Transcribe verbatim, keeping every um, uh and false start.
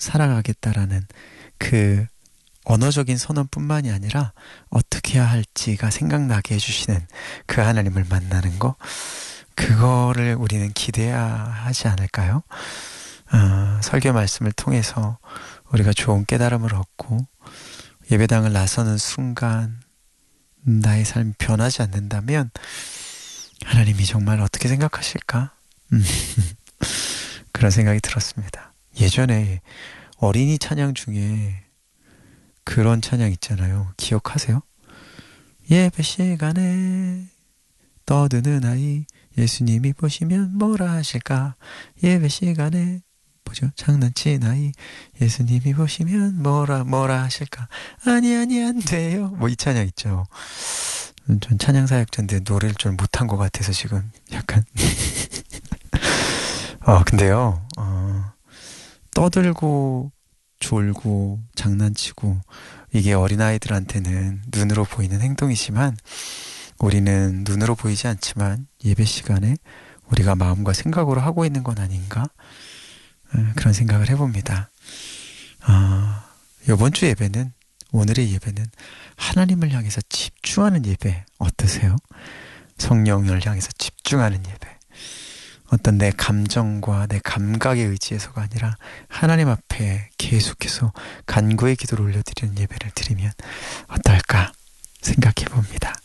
살아가겠다라는 그 언어적인 선언뿐만이 아니라 어떻게 해야 할지가 생각나게 해주시는 그 하나님을 만나는 거, 그거를 우리는 기대해야 하지 않을까요? 어, 설교 말씀을 통해서 우리가 좋은 깨달음을 얻고 예배당을 나서는 순간 나의 삶이 변하지 않는다면 하나님이 정말 어떻게 생각하실까? 음, 그런 생각이 들었습니다. 예전에 어린이 찬양 중에 그런 찬양 있잖아요. 기억하세요? 예배 시간에 떠드는 아이 예수님이 보시면 뭐라 하실까? 예배 시간에 뭐죠? 장난친 아이 예수님이 보시면 뭐라 뭐라 하실까? 아니 아니 안 돼요. 뭐 이 찬양 있죠. 전 찬양 사역자인데 노래를 좀 못한 것 같아서 지금 약간 어 근데요 어, 떠들고 졸고 장난치고 이게 어린아이들한테는 눈으로 보이는 행동이지만 우리는 눈으로 보이지 않지만 예배 시간에 우리가 마음과 생각으로 하고 있는 건 아닌가? 그런 생각을 해봅니다. 아, 이번 주 예배는, 오늘의 예배는 하나님을 향해서 집중하는 예배 어떠세요? 성령을 향해서 집중하는 예배. 어떤 내 감정과 내 감각에 의지해서가 아니라 하나님 앞에 계속해서 간구의 기도를 올려드리는 예배를 드리면 어떨까 생각해 봅니다.